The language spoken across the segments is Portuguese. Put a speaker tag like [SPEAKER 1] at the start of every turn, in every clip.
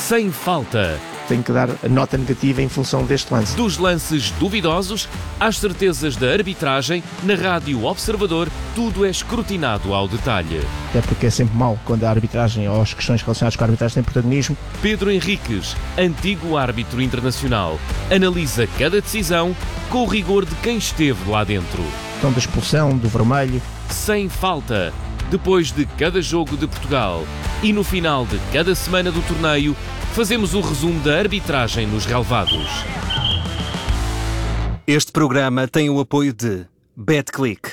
[SPEAKER 1] sem falta.
[SPEAKER 2] Tenho que dar a nota negativa em função deste lance.
[SPEAKER 1] Dos lances duvidosos às certezas da arbitragem, na Rádio Observador, tudo é escrutinado ao detalhe.
[SPEAKER 2] Até porque é sempre mau quando a arbitragem ou as questões relacionadas com a arbitragem têm protagonismo.
[SPEAKER 1] Pedro Henriques, antigo árbitro internacional, analisa cada decisão com o rigor de quem esteve lá dentro.
[SPEAKER 2] Então, da expulsão, do vermelho.
[SPEAKER 1] Sem falta, depois de cada jogo de Portugal e no final de cada semana do torneio, fazemos o resumo da arbitragem nos relevados.
[SPEAKER 3] Este programa tem o apoio de BetClick.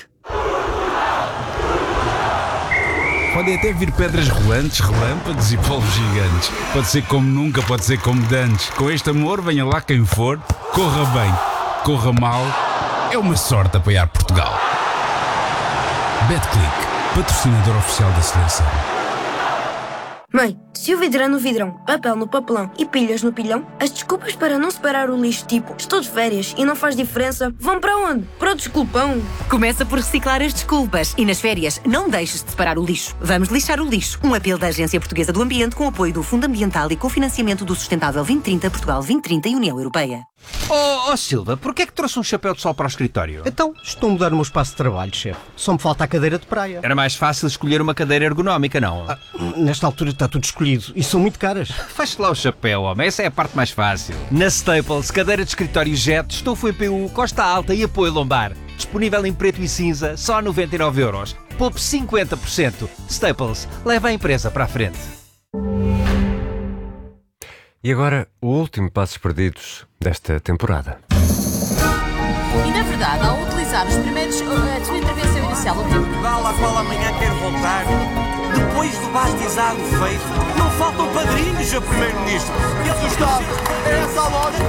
[SPEAKER 4] Podem até vir pedras rolantes, relâmpagos e polvos gigantes. Pode ser como nunca, pode ser como dantes. Com este amor, venha lá quem for, corra bem, corra mal. É uma sorte apoiar Portugal. BetClick, patrocinador oficial da seleção.
[SPEAKER 5] Mãe, se o vidro é no vidrão, papel no papelão e pilhas no pilhão, as desculpas para não separar o lixo, tipo estou de férias e não faz diferença, vão para onde? Para o desculpão.
[SPEAKER 6] Começa por reciclar as desculpas e nas férias não deixes de separar o lixo. Vamos lixar o lixo. Um apelo da Agência Portuguesa do Ambiente com apoio do Fundo Ambiental e cofinanciamento do Sustentável 2030, Portugal 2030 e União Europeia.
[SPEAKER 7] Oh Silva, porquê é que trouxe um chapéu de sol para o escritório?
[SPEAKER 8] Então, estou a mudar o meu espaço de trabalho, chefe. Só me falta a cadeira de praia.
[SPEAKER 7] Era mais fácil escolher uma cadeira ergonómica, não?
[SPEAKER 8] Nesta altura está tudo escolhido e são muito caras.
[SPEAKER 7] Feche lá o chapéu, homem. Essa é a parte mais fácil. Na Staples, cadeira de escritório Jet, estofo EPU, costa alta e apoio lombar. Disponível em preto e cinza, só 99€. Poupe 50%. Staples, leva a empresa para a frente.
[SPEAKER 9] E agora, o último Passos Perdidos desta temporada.
[SPEAKER 10] E na verdade, ao utilizar os primeiros a sua intervenção inicial,
[SPEAKER 11] Portugal, à qual amanhã quer voltar, depois do bastizado feito, não faltam padrinhos a primeiro-ministro. E assustado, é essa a lógica.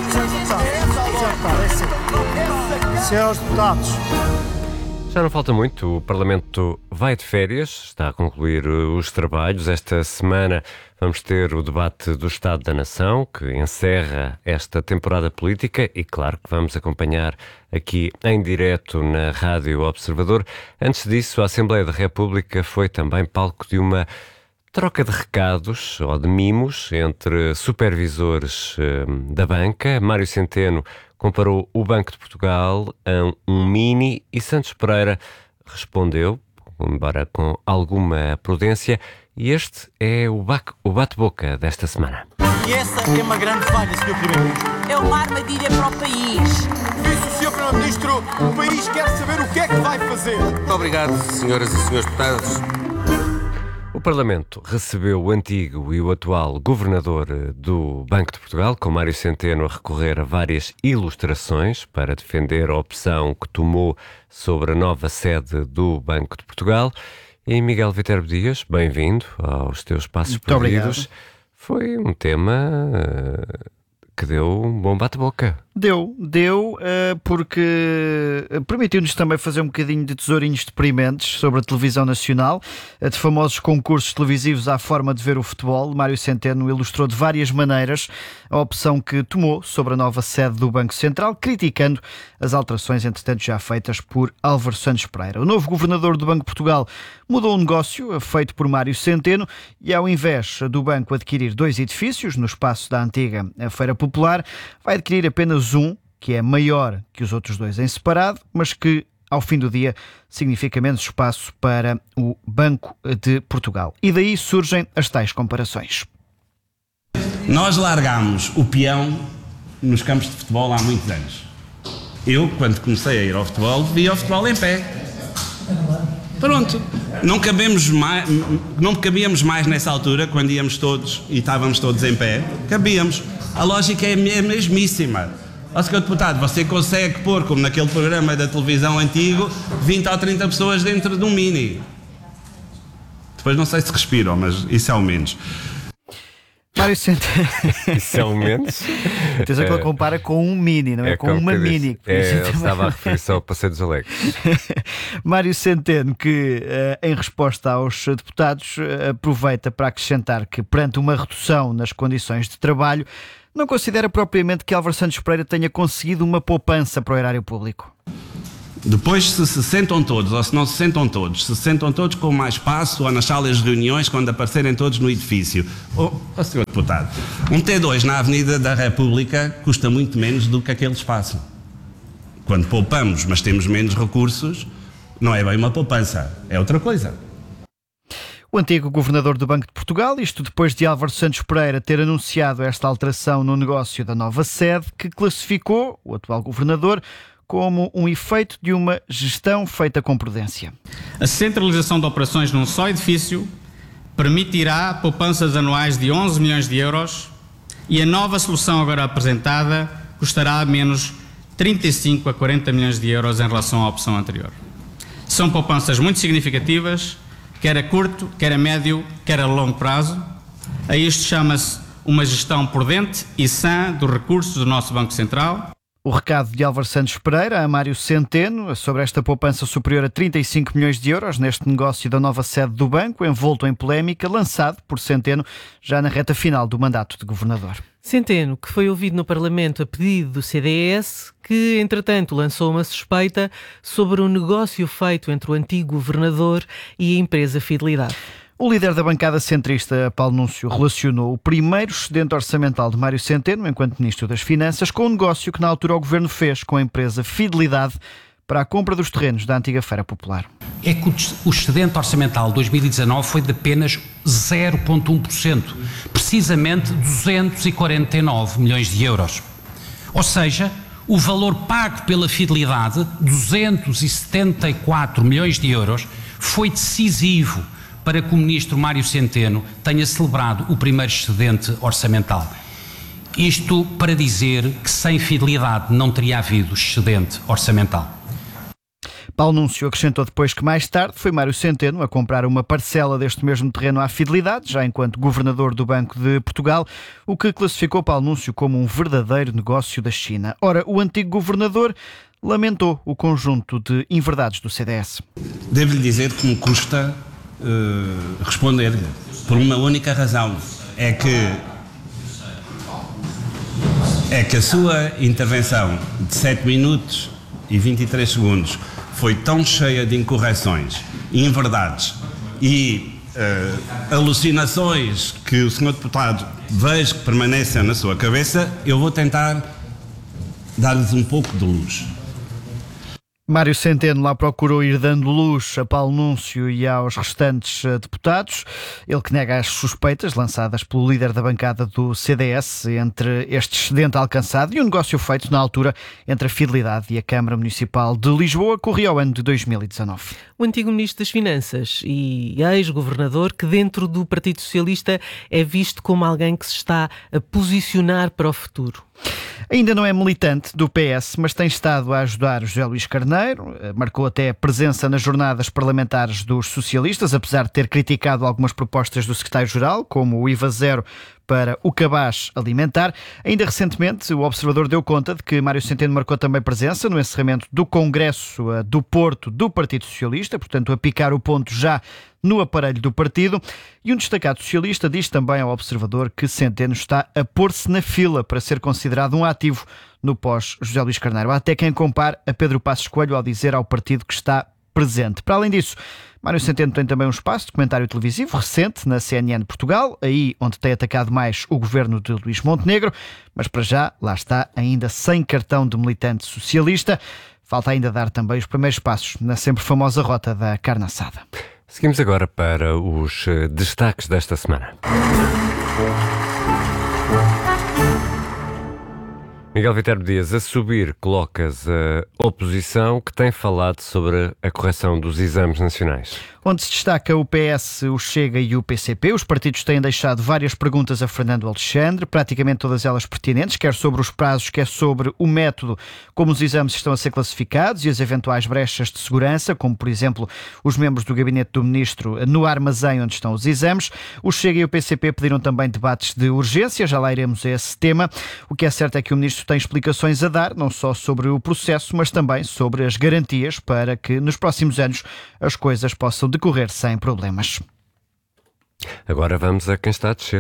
[SPEAKER 8] Senhores deputados.
[SPEAKER 9] Já não falta muito, o Parlamento vai de férias, está a concluir os trabalhos. Esta semana vamos ter o debate do Estado da Nação, que encerra esta temporada política e claro que vamos acompanhar aqui em direto na Rádio Observador. Antes disso, a Assembleia da República foi também palco de uma troca de recados ou de mimos entre supervisores da banca. Mário Centeno comparou o Banco de Portugal a um mini e Santos Pereira respondeu, embora com alguma prudência, e este é o bate-boca desta semana.
[SPEAKER 11] E essa é uma grande falha, Sr. Primeiro-Ministro.
[SPEAKER 10] é uma armadilha para o país.
[SPEAKER 11] Isso, Sr. Primeiro-Ministro, o país quer saber o que é que vai fazer.
[SPEAKER 12] Muito obrigado, senhoras e senhores deputados.
[SPEAKER 9] O Parlamento recebeu o antigo e o atual governador do Banco de Portugal, com Mário Centeno a recorrer a várias ilustrações para defender a opção que tomou sobre a nova sede do Banco de Portugal. E Miguel Viterbo Dias, bem-vindo aos teus Passos Perdidos. Foi um tema que deu um bom bate-boca.
[SPEAKER 13] Deu, porque permitiu-nos também fazer um bocadinho de tesourinhos deprimentes sobre a televisão nacional, de famosos concursos televisivos à forma de ver o futebol. Mário Centeno ilustrou de várias maneiras a opção que tomou sobre a nova sede do Banco Central, criticando as alterações, entretanto, já feitas por Álvaro Santos Pereira. O novo governador do Banco de Portugal mudou o negócio feito por Mário Centeno e, ao invés do banco adquirir 2 edifícios no espaço da antiga Feira Popular, vai adquirir apenas um, que é maior que os outros 2 em separado, mas que, ao fim do dia, significa menos espaço para o Banco de Portugal. E daí surgem as tais comparações.
[SPEAKER 14] Nós largámos o peão nos campos de futebol há muitos anos. Eu, quando comecei a ir ao futebol, via o futebol em pé. Pronto. Não cabíamos mais nessa altura, quando íamos todos e estávamos todos em pé. Cabíamos. A lógica é a mesmíssima. Ó, Sr. Deputado, você consegue pôr, como naquele programa da televisão antigo, 20 ou 30 pessoas dentro de um mini. Depois não sei se respiram, mas isso é o menos.
[SPEAKER 13] Mário Centeno.
[SPEAKER 9] Isso é o menos.
[SPEAKER 13] Atenção que ele compara com um mini, não é? Com uma mini.
[SPEAKER 9] Ele estava a referir-se ao Passeio dos Alegres.
[SPEAKER 13] Mário Centeno, que em resposta aos deputados aproveita para acrescentar que, perante uma redução nas condições de trabalho, não considera propriamente que Álvaro Santos Pereira tenha conseguido uma poupança para o erário público.
[SPEAKER 14] Depois, se sentam todos ou se não se sentam todos com mais espaço ou nas salas de reuniões quando aparecerem todos no edifício. Sr. Deputado, um T2 na Avenida da República custa muito menos do que aquele espaço. Quando poupamos, mas temos menos recursos, não é bem uma poupança, é outra coisa.
[SPEAKER 13] O antigo governador do Banco de Portugal, isto depois de Álvaro Santos Pereira ter anunciado esta alteração no negócio da nova sede, que classificou o atual governador como um efeito de uma gestão feita com prudência.
[SPEAKER 15] A centralização de operações num só edifício permitirá poupanças anuais de 11 milhões de euros e a nova solução agora apresentada custará menos 35 a 40 milhões de euros em relação à opção anterior. São poupanças muito significativas, quer a curto, quer a médio, quer a longo prazo. A isto chama-se uma gestão prudente e sã dos recursos do nosso Banco Central.
[SPEAKER 13] O recado de Álvaro Santos Pereira a Mário Centeno sobre esta poupança superior a 35 milhões de euros neste negócio da nova sede do banco, envolto em polémica, lançado por Centeno já na reta final do mandato de governador.
[SPEAKER 16] Centeno, que foi ouvido no Parlamento a pedido do CDS, que entretanto lançou uma suspeita sobre o negócio feito entre o antigo governador e a empresa Fidelidade.
[SPEAKER 13] O líder da bancada centrista, Paulo Núncio, relacionou o primeiro excedente orçamental de Mário Centeno, enquanto Ministro das Finanças, com o negócio que na altura o Governo fez com a empresa Fidelidade para a compra dos terrenos da antiga Feira Popular.
[SPEAKER 17] É que o excedente orçamental de 2019 foi de apenas 0,1%, precisamente 249 milhões de euros. Ou seja, o valor pago pela Fidelidade, 274 milhões de euros, foi decisivo para que o Ministro Mário Centeno tenha celebrado o primeiro excedente orçamental. Isto para dizer que sem Fidelidade não teria havido excedente orçamental.
[SPEAKER 13] Paulo Núncio acrescentou depois que mais tarde foi Mário Centeno a comprar uma parcela deste mesmo terreno à Fidelidade, já enquanto governador do Banco de Portugal, o que classificou Paulo Núncio como um verdadeiro negócio da China. Ora, o antigo governador lamentou o conjunto de inverdades do CDS.
[SPEAKER 14] Devo-lhe dizer que me custa responder-lhe por uma única razão, é que a sua intervenção de 7 minutos e 23 segundos foi tão cheia de incorreções, inverdades e alucinações que o Sr. Deputado vejo que permanecem na sua cabeça. Eu vou tentar dar-lhes um pouco de luz.
[SPEAKER 13] Mário Centeno lá procurou ir dando luz a Paulo Núncio e aos restantes deputados. Ele que nega as suspeitas lançadas pelo líder da bancada do CDS entre este excedente alcançado e o negócio feito na altura entre a Fidelidade e a Câmara Municipal de Lisboa, corria ao ano de 2019.
[SPEAKER 16] O antigo Ministro das Finanças e ex-governador, que dentro do Partido Socialista é visto como alguém que se está a posicionar para o futuro.
[SPEAKER 13] Ainda não é militante do PS, mas tem estado a ajudar José Luís Carneiro. Marcou até presença nas jornadas parlamentares dos socialistas, apesar de ter criticado algumas propostas do secretário-geral, como o IVA zero para o cabaz alimentar. Ainda recentemente, o Observador deu conta de que Mário Centeno marcou também presença no encerramento do Congresso do Porto do Partido Socialista, portanto a picar o ponto já no aparelho do partido. E um destacado socialista diz também ao Observador que Centeno está a pôr-se na fila para ser considerado um ativo no pós-José Luís Carneiro. Há até quem compare a Pedro Passos Coelho ao dizer ao partido que está presente. Para além disso, Mário Centeno tem também um espaço de comentário televisivo recente na CNN Portugal, aí onde tem atacado mais o governo de Luís Montenegro, mas para já, lá está, ainda sem cartão de militante socialista. Falta ainda dar também os primeiros passos na sempre famosa rota da carne assada.
[SPEAKER 9] Seguimos agora para os destaques desta semana. Miguel Viterbo Dias, a subir colocas a oposição que tem falado sobre a correção dos exames nacionais.
[SPEAKER 13] Onde se destaca o PS, o Chega e o PCP, os partidos têm deixado várias perguntas a Fernando Alexandre, praticamente todas elas pertinentes, quer sobre os prazos, quer sobre o método como os exames estão a ser classificados e as eventuais brechas de segurança, como por exemplo os membros do gabinete do ministro no armazém onde estão os exames. O Chega e o PCP pediram também debates de urgência, já lá iremos a esse tema. O que é certo é que o ministro tem explicações a dar, não só sobre o processo, mas também sobre as garantias para que nos próximos anos as coisas possam decorrer sem problemas.
[SPEAKER 9] Agora vamos a quem está a descer.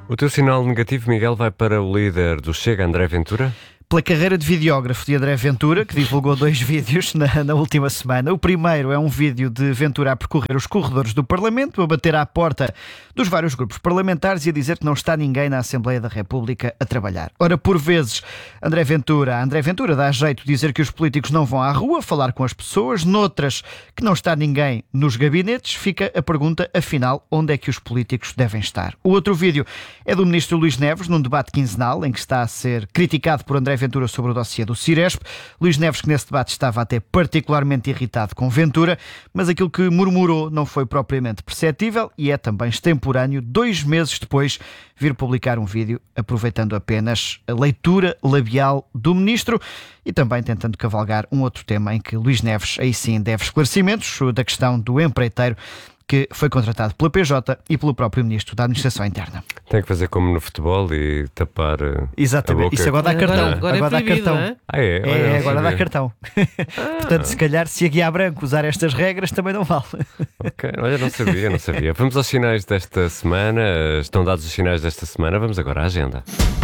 [SPEAKER 9] O teu sinal negativo, Miguel, vai para o líder do Chega, André Ventura?
[SPEAKER 13] Pela carreira de videógrafo de André Ventura, que divulgou 2 vídeos na última semana. O primeiro é um vídeo de Ventura a percorrer os corredores do Parlamento, a bater à porta dos vários grupos parlamentares e a dizer que não está ninguém na Assembleia da República a trabalhar. Ora, por vezes, André Ventura dá jeito de dizer que os políticos não vão à rua falar com as pessoas, noutras que não está ninguém nos gabinetes, fica a pergunta, afinal, onde é que os políticos devem estar? O outro vídeo é do ministro Luís Neves, num debate quinzenal, em que está a ser criticado por André Ventura sobre o dossiê do Ciresp. Luís Neves, que nesse debate estava até particularmente irritado com Ventura, mas aquilo que murmurou não foi propriamente perceptível e é também extemporâneo, 2 meses depois, vir publicar um vídeo aproveitando apenas a leitura labial do ministro e também tentando cavalgar um outro tema em que Luís Neves aí sim deve esclarecimentos da questão do empreiteiro que foi contratado pela PJ e pelo próprio Ministro da Administração Interna.
[SPEAKER 9] Tem que fazer como no futebol e tapar
[SPEAKER 13] Exatamente.
[SPEAKER 9] a boca.
[SPEAKER 13] Isso agora dá cartão.
[SPEAKER 16] Agora
[SPEAKER 13] dá
[SPEAKER 16] proibido,
[SPEAKER 13] cartão.
[SPEAKER 16] não é?
[SPEAKER 9] Olha,
[SPEAKER 13] agora dá cartão. Portanto, se calhar, se a Guiar Branco usar estas regras, também não vale.
[SPEAKER 9] Ok, olha, não sabia. Vamos aos sinais desta semana. Estão dados os sinais desta semana. Vamos agora à agenda.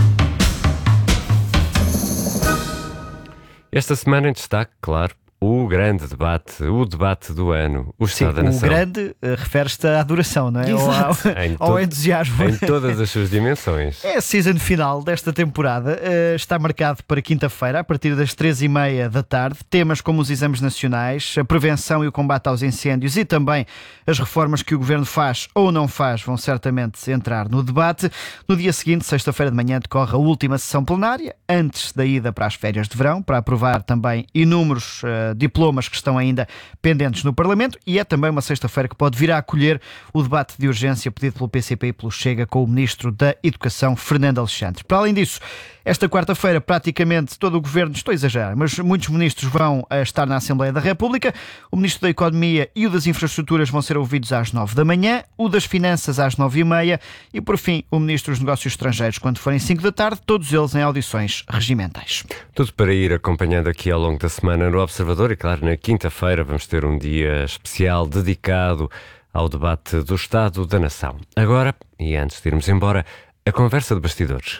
[SPEAKER 9] Esta semana em destaque, claro, o grande debate, o debate do ano, o Estado da Nação.
[SPEAKER 13] O grande refere-se à duração, não é? Ao entusiasmo.
[SPEAKER 9] Em todas as suas dimensões.
[SPEAKER 13] É a season final desta temporada. Está marcado para quinta-feira, a partir das 15h30 da tarde. Temas como os exames nacionais, a prevenção e o combate aos incêndios e também as reformas que o Governo faz ou não faz vão certamente entrar no debate. No dia seguinte, sexta-feira de manhã, decorre a última sessão plenária, antes da ida para as férias de verão, para aprovar também inúmeros diplomas que estão ainda pendentes no Parlamento, e é também uma sexta-feira que pode vir a acolher o debate de urgência pedido pelo PCP e pelo Chega com o Ministro da Educação, Fernando Alexandre. Para além disso, esta quarta-feira praticamente todo o Governo, estou a exagerar, mas muitos ministros vão estar na Assembleia da República. O Ministro da Economia e o das Infraestruturas vão ser ouvidos às 9 da manhã, o das Finanças às 9h30 e, por fim, o Ministro dos Negócios Estrangeiros quando forem 5 da tarde, todos eles em audições regimentais.
[SPEAKER 9] Tudo para ir acompanhando aqui ao longo da semana no Observador e, claro, na quinta-feira vamos ter um dia especial dedicado ao debate do Estado da Nação. Agora, e antes de irmos embora, a conversa de bastidores.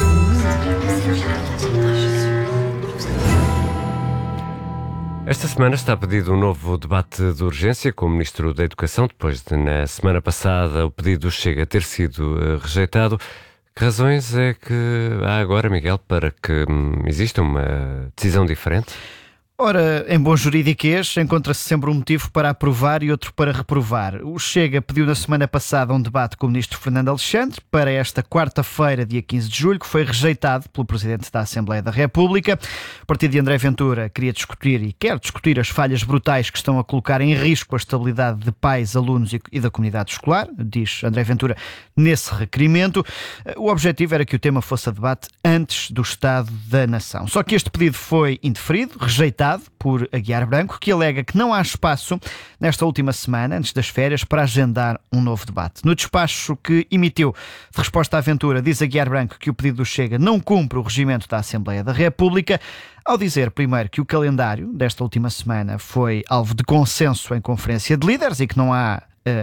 [SPEAKER 9] Esta semana está pedido um novo debate de urgência com o Ministro da Educação, depois de, na semana passada, o pedido Chega a ter sido rejeitado. Que razões é que há agora, Miguel, para que exista uma decisão diferente?
[SPEAKER 13] Ora, em bom juridiquês, encontra-se sempre um motivo para aprovar e outro para reprovar. O Chega pediu na semana passada um debate com o Ministro Fernando Alexandre para esta quarta-feira, dia 15 de julho, que foi rejeitado pelo Presidente da Assembleia da República. O partido de André Ventura queria discutir e quer discutir as falhas brutais que estão a colocar em risco a estabilidade de pais, alunos e da comunidade escolar, diz André Ventura nesse requerimento. O objetivo era que o tema fosse a debate antes do Estado da Nação. Só que este pedido foi indeferido, rejeitado por Aguiar Branco, que alega que não há espaço nesta última semana, antes das férias, para agendar um novo debate. No despacho que emitiu de resposta à Ventura, diz Aguiar Branco que o pedido do Chega não cumpre o regimento da Assembleia da República, ao dizer primeiro que o calendário desta última semana foi alvo de consenso em conferência de líderes e que não há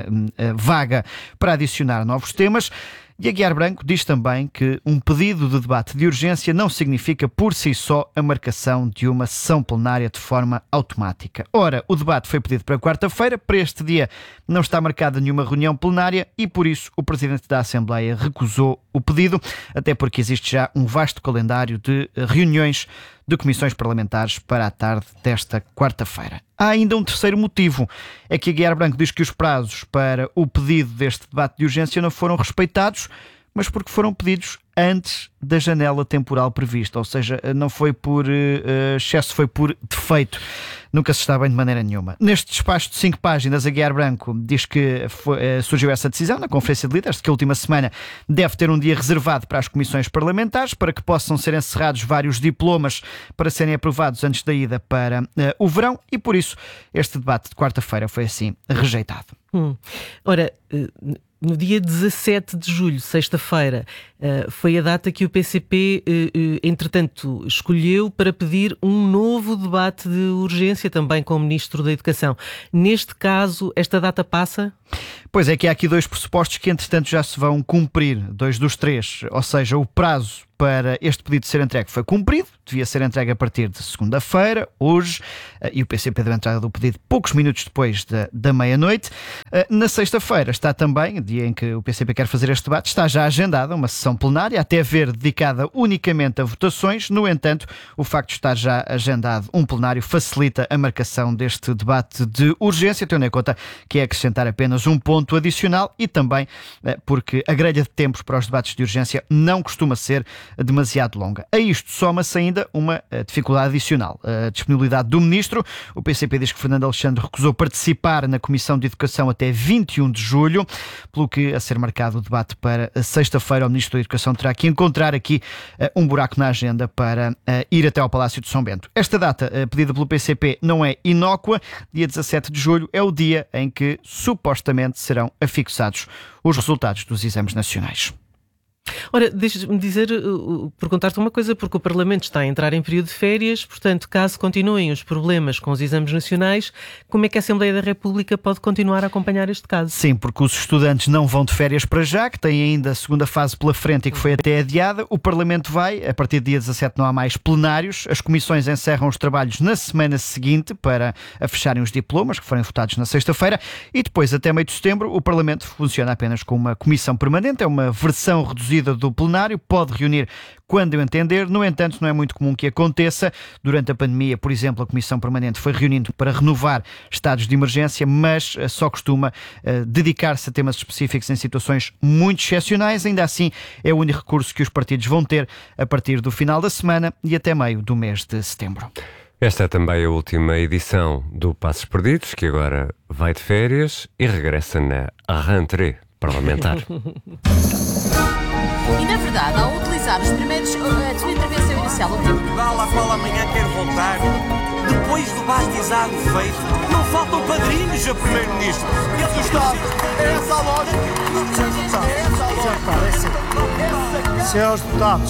[SPEAKER 13] vaga para adicionar novos temas. E Aguiar Branco diz também que um pedido de debate de urgência não significa por si só a marcação de uma sessão plenária de forma automática. Ora, o debate foi pedido para quarta-feira, para este dia não está marcada nenhuma reunião plenária e por isso o Presidente da Assembleia recusou o pedido, até porque existe já um vasto calendário de reuniões de comissões parlamentares para a tarde desta quarta-feira. Há ainda um terceiro motivo, é que Aguiar Branco diz que os prazos para o pedido deste debate de urgência não foram respeitados, mas porque foram pedidos antes da janela temporal prevista, ou seja, não foi por excesso, foi por defeito. Nunca se está bem de maneira nenhuma. Neste despacho de 5 páginas, Aguiar Branco diz que surgiu essa decisão na Conferência de Líderes, que a última semana deve ter um dia reservado para as comissões parlamentares, para que possam ser encerrados vários diplomas para serem aprovados antes da ida para o verão, e por isso este debate de quarta-feira foi assim rejeitado.
[SPEAKER 16] Ora, no dia 17 de julho, sexta-feira, foi a data que o PCP, entretanto, escolheu para pedir um novo debate de urgência, também com o Ministro da Educação. Neste caso, esta data passa?
[SPEAKER 13] Pois é que há aqui dois pressupostos que, entretanto, já se vão cumprir, 2 dos 3, ou seja, o prazo para este pedido ser entregue foi cumprido, devia ser entregue a partir de segunda-feira, hoje, e o PCP deu entrada do pedido poucos minutos depois da meia-noite. Na sexta-feira está também, dia em que o PCP quer fazer este debate, está já agendada uma sessão plenária, até ver dedicada unicamente a votações. No entanto, o facto de estar já agendado um plenário facilita a marcação deste debate de urgência, tendo em conta que é acrescentar apenas um ponto adicional e também porque a grelha de tempos para os debates de urgência não costuma ser demasiado longa. A isto soma-se ainda uma dificuldade adicional, a disponibilidade do Ministro. O PCP diz que Fernando Alexandre recusou participar na Comissão de Educação até 21 de julho, pelo que, a ser marcado o debate para sexta-feira, o Ministro da Educação terá que encontrar aqui um buraco na agenda para ir até ao Palácio de São Bento. Esta data, pedida pelo PCP, não é inócua. Dia 17 de julho é o dia em que supostamente serão afixados os resultados dos exames nacionais.
[SPEAKER 16] Ora, deixa-me dizer, perguntar-te uma coisa, porque o Parlamento está a entrar em período de férias, portanto, caso continuem os problemas com os exames nacionais, como é que a Assembleia da República pode continuar a acompanhar este caso?
[SPEAKER 13] Sim, porque os estudantes não vão de férias para já, que têm ainda a segunda fase pela frente e que foi até adiada. O Parlamento vai, a partir do dia 17 não há mais plenários, as comissões encerram os trabalhos na semana seguinte para fecharem os diplomas, que forem votados na sexta-feira, e depois, até meio de setembro, o Parlamento funciona apenas com uma comissão permanente, é uma versão reduzida do plenário, pode reunir quando eu entender. No entanto, não é muito comum que aconteça. Durante a pandemia, por exemplo, a Comissão Permanente foi reunindo para renovar estados de emergência, mas só costuma dedicar-se a temas específicos em situações muito excepcionais. Ainda assim, é o único recurso que os partidos vão ter a partir do final da semana e até meio do mês de setembro.
[SPEAKER 9] Esta é também a última edição do Passos Perdidos, que agora vai de férias e regressa na rentrée parlamentar.
[SPEAKER 10] E na verdade, ao utilizar os primeiros, a sua intervenção inicial, o
[SPEAKER 11] Portugal, à qual amanhã quer voltar, depois do batizado feito, não faltam padrinhos a primeiro-ministro. Esse Estado, é essa a lógica.
[SPEAKER 18] Senhores deputados.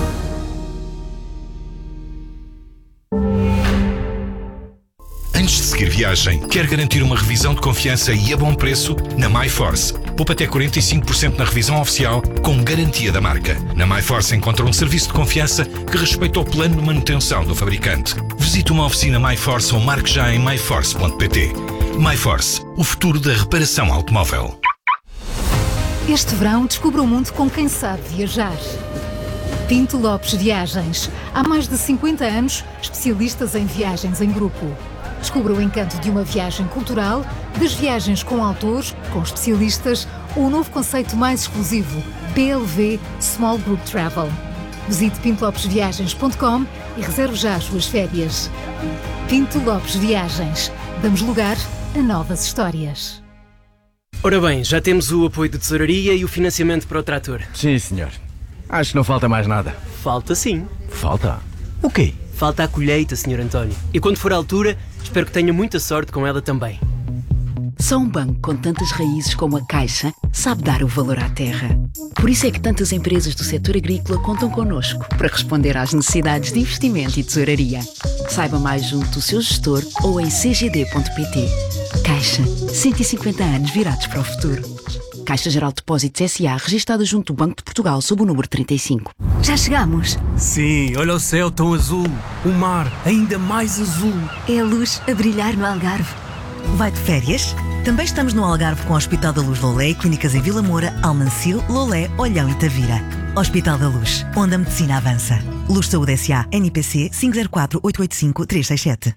[SPEAKER 19] Antes de seguir viagem, quer garantir uma revisão de confiança e a bom preço? Na MyForce. Poupa até 45% na revisão oficial, com garantia da marca. Na MyForce encontra um serviço de confiança que respeita o plano de manutenção do fabricante. Visite uma oficina MyForce ou marque já em myforce.pt. MyForce, o futuro da reparação automóvel.
[SPEAKER 20] Este verão, descubra o mundo com quem sabe viajar. Pinto Lopes Viagens. Há mais de 50 anos, especialistas em viagens em grupo. Descubra o encanto de uma viagem cultural, das viagens com autores, com especialistas, ou o novo conceito mais exclusivo, PLV Small Group Travel. Visite pintolopesviagens.com e reserve já as suas férias. Pinto Lopes Viagens. Damos lugar a novas histórias.
[SPEAKER 21] Ora bem, já temos o apoio de tesouraria e o financiamento para o trator.
[SPEAKER 22] Sim, senhor. Acho que não falta mais nada.
[SPEAKER 21] Falta sim.
[SPEAKER 22] Falta? O quê?
[SPEAKER 21] Falta a colheita, Sr. António. E quando for à altura, espero que tenha muita sorte com ela também.
[SPEAKER 23] Só um banco com tantas raízes como a Caixa sabe dar o valor à terra. Por isso é que tantas empresas do setor agrícola contam connosco para responder às necessidades de investimento e tesouraria. Saiba mais junto do seu gestor ou em cgd.pt. Caixa, 150 anos virados para o futuro. Caixa Geral de Depósitos S.A. registada junto do Banco de Portugal sob o número 35.
[SPEAKER 20] Já chegamos?
[SPEAKER 24] Sim, olha o céu tão azul, o mar ainda mais azul.
[SPEAKER 20] É a luz a brilhar no Algarve.
[SPEAKER 25] Vai de férias? Também estamos no Algarve com o Hospital da Luz Lolé e clínicas em Vila Moura, Almancil, Lolé, Olhão e Tavira. Hospital da Luz, onde a medicina avança. Luz Saúde S.A. NIPC 504 885 367.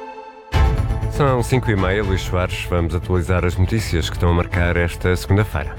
[SPEAKER 9] São 5h30, Luís Soares. Vamos atualizar as notícias que estão a marcar esta segunda-feira.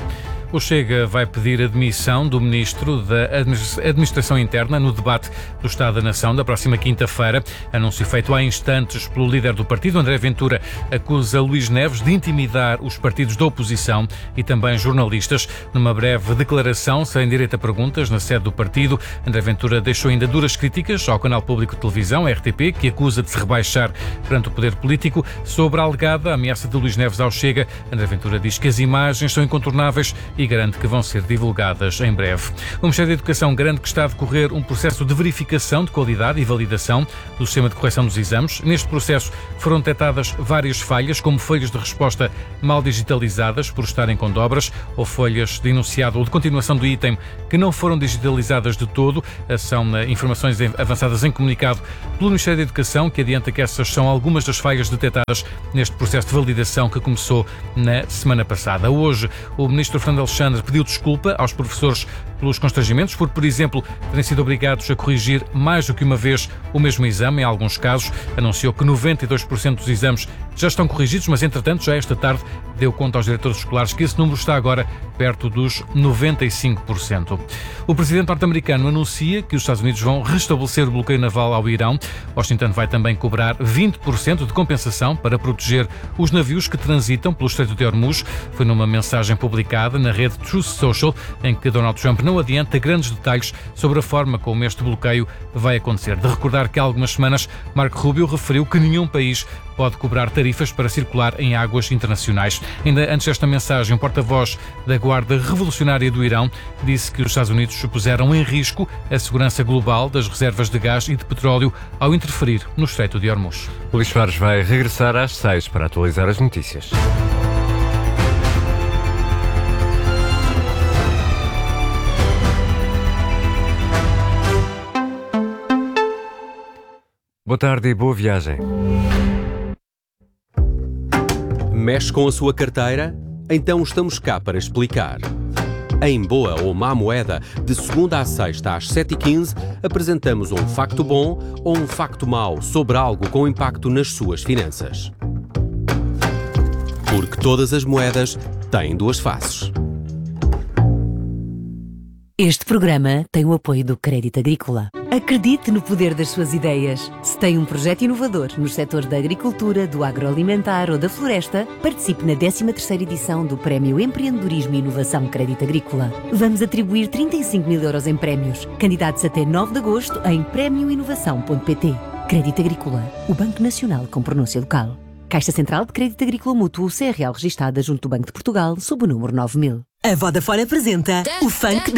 [SPEAKER 1] O Chega vai pedir a demissão do Ministro da Administração Interna no debate do Estado da Nação da próxima quinta-feira. Anúncio feito há instantes pelo líder do partido, André Ventura, acusa Luís Neves de intimidar os partidos da oposição e também jornalistas. Numa breve declaração, sem direito a perguntas, na sede do partido, André Ventura deixou ainda duras críticas ao canal público de televisão, RTP, que acusa de se rebaixar perante o poder político. Sobre a alegada ameaça de Luís Neves ao Chega, André Ventura diz que as imagens são incontornáveis e garante que vão ser divulgadas em breve. O Ministério da Educação garante que está a decorrer um processo de verificação de qualidade e validação do sistema de correção dos exames. Neste processo foram detectadas várias falhas, como folhas de resposta mal digitalizadas por estarem com dobras, ou folhas de enunciado ou de continuação do item que não foram digitalizadas de todo. São informações avançadas em comunicado pelo Ministério da Educação, que adianta que essas são algumas das falhas detectadas neste processo de validação que começou na semana passada. Hoje, o Ministro Fernando Alexandre pediu desculpa aos professores pelos constrangimentos, por exemplo, terem sido obrigados a corrigir mais do que uma vez o mesmo exame. Em alguns casos, anunciou que 92% dos exames já estão corrigidos, mas, entretanto, já esta tarde deu conta aos diretores escolares que esse número está agora perto dos 95%. O presidente norte-americano anuncia que os Estados Unidos vão restabelecer o bloqueio naval ao Irão. Washington vai também cobrar 20% de compensação para proteger os navios que transitam pelo Estreito de Hormuz. Foi numa mensagem publicada na rede Truth Social, em que Donald Trump não adianta grandes detalhes sobre a forma como este bloqueio vai acontecer. De recordar que há algumas semanas, Marco Rubio referiu que nenhum país pode cobrar tarifas para circular em águas internacionais. Ainda antes desta mensagem, o porta-voz da Guarda Revolucionária do Irão disse que os Estados Unidos puseram em risco a segurança global das reservas de gás e de petróleo ao interferir no Estreito de Hormuz.
[SPEAKER 9] O Luís Soares vai regressar às 6 para atualizar as notícias. Boa tarde e boa viagem.
[SPEAKER 2] Mexe com a sua carteira? Então estamos cá para explicar. Em Boa ou Má Moeda, de segunda à sexta às 7h15, apresentamos um facto bom ou um facto mau sobre algo com impacto nas suas finanças. Porque todas as moedas têm duas faces.
[SPEAKER 6] Este programa tem o apoio do Crédito Agrícola. Acredite no poder das suas ideias. Se tem um projeto inovador nos setores da agricultura, do agroalimentar ou da floresta, participe na 13ª edição do Prémio Empreendedorismo e Inovação Crédito Agrícola. Vamos atribuir 35 mil euros em prémios. Candidatos até 9 de agosto em premioinovação.pt. Crédito Agrícola, o Banco Nacional com pronúncia local. Caixa Central de Crédito Agrícola Mútuo, CRL registada junto do Banco de Portugal, sob o número 9000. A Vodafone apresenta o Funk